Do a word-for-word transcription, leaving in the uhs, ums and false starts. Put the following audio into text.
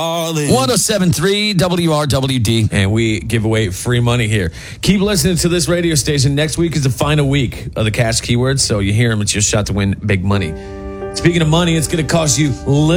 one oh seven point three W R W D. And we give away free money here. Keep listening to this radio station. Next week is the final week of the cash keywords. So you hear them, it's your shot to win big money. Speaking of money, it's going to cost you little.